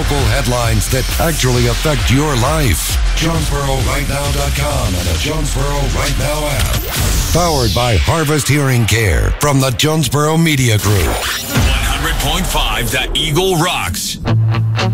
local headlines that actually affect your life. JonesboroRightNow.com and the Jonesboro Right Now app. Powered by Harvest Hearing Care from the Jonesboro Media Group. 100.5 The Eagle rocks.